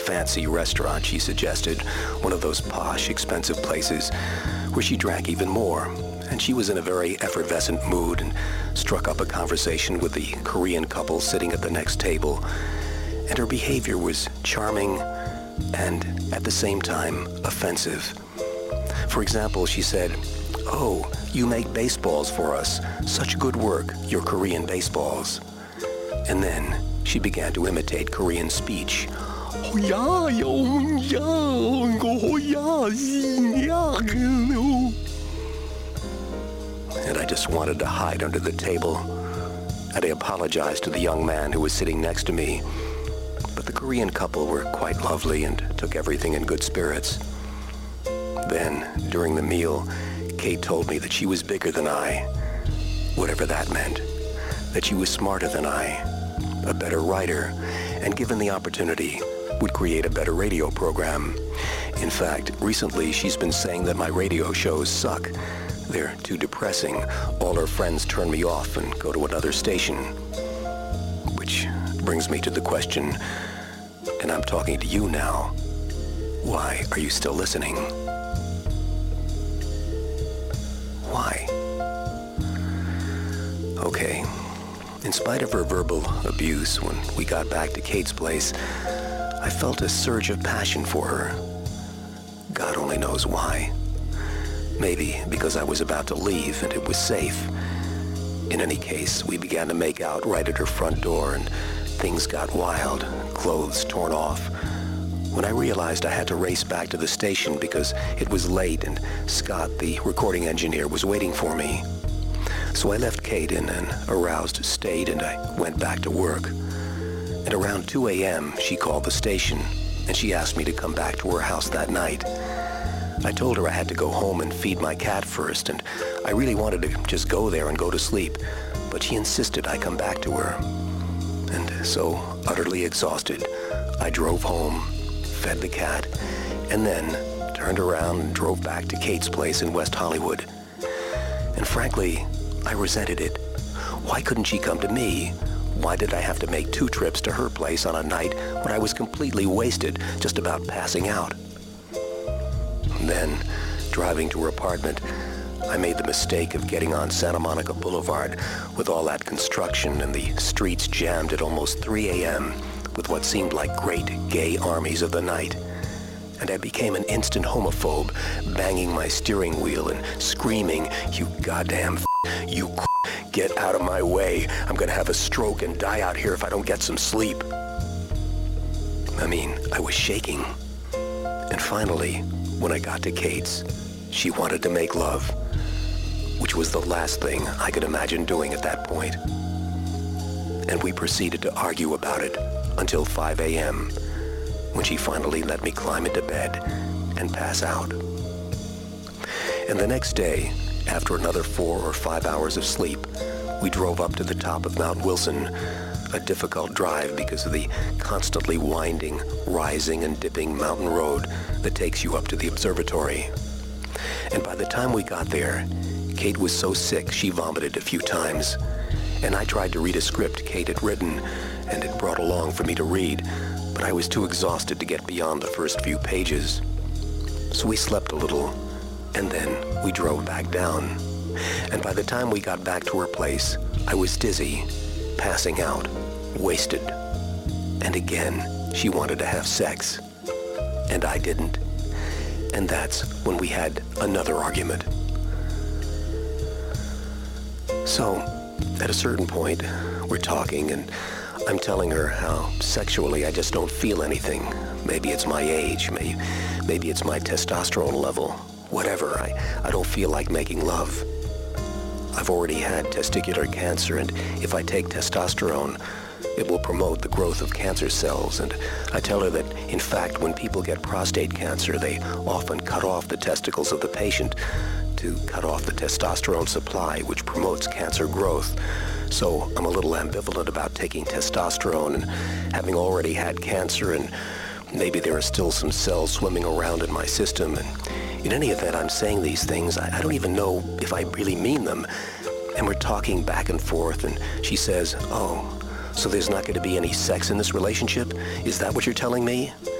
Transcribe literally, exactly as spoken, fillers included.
fancy restaurant, she suggested, one of those posh, expensive places where she drank even more. And she was in a very effervescent mood and struck up a conversation with the Korean couple sitting at the next table. And her behavior was charming and, at the same time, offensive. For example, she said, "Oh, you make baseballs for us. Such good work, your Korean baseballs." And then she began to imitate Korean speech. And I just wanted to hide under the table. And I apologized to the young man who was sitting next to me. But the Korean couple were quite lovely and took everything in good spirits. Then, during the meal, Kate told me that she was bigger than I, whatever that meant, that she was smarter than I, a better writer, and given the opportunity, would create a better radio program. In fact, recently she's been saying that my radio shows suck. They're too depressing. All her friends turn me off and go to another station. Which brings me to the question, and I'm talking to you now. Why are you still listening? Why? Okay. In spite of her verbal abuse, when we got back to Kate's place, I felt a surge of passion for her. God only knows why. Maybe because I was about to leave and it was safe. In any case, we began to make out right at her front door, and things got wild, clothes torn off. When I realized I had to race back to the station because it was late and Scott, the recording engineer, was waiting for me. So I left Kate in an aroused state and I went back to work. And around two a.m., she called the station and she asked me to come back to her house that night. I told her I had to go home and feed my cat first, and I really wanted to just go there and go to sleep, but she insisted I come back to her. And so, utterly exhausted, I drove home, fed the cat, and then turned around and drove back to Kate's place in West Hollywood. And frankly, I resented it. Why couldn't she come to me? Why did I have to make two trips to her place on a night when I was completely wasted, just about passing out? Then, driving to her apartment, I made the mistake of getting on Santa Monica Boulevard with all that construction and the streets jammed at almost three a.m. with what seemed like great gay armies of the night. And I became an instant homophobe, banging my steering wheel and screaming, "You goddamn f***, you c***, get out of my way. I'm gonna have a stroke and die out here if I don't get some sleep." I mean, I was shaking. And finally, when I got to Kate's, she wanted to make love, which was the last thing I could imagine doing at that point. And we proceeded to argue about it until five a.m., when she finally let me climb into bed and pass out. And the next day, after another four or five hours of sleep, we drove up to the top of Mount Wilson, a difficult drive because of the constantly winding, rising and dipping mountain road that takes you up to the observatory. And by the time we got there, Kate was so sick she vomited a few times. And I tried to read a script Kate had written and had brought along for me to read, but I was too exhausted to get beyond the first few pages. So we slept a little, and then we drove back down. And by the time we got back to her place, I was dizzy, passing out, wasted. And again, she wanted to have sex. And I didn't. And that's when we had another argument. So, at a certain point, we're talking, and I'm telling her how sexually I just don't feel anything. Maybe it's my age, maybe, maybe it's my testosterone level, whatever. I, I don't feel like making love. I've already had testicular cancer, and if I take testosterone, it will promote the growth of cancer cells. And I tell her that, in fact, when people get prostate cancer, they often cut off the testicles of the patient to cut off the testosterone supply, which promotes cancer growth. So I'm a little ambivalent about taking testosterone and having already had cancer, and maybe there are still some cells swimming around in my system. And in any event, I'm saying these things. I, I don't even know if I really mean them. And we're talking back and forth, and she says, "Oh, so there's not going to be any sex in this relationship? Is that what you're telling me?"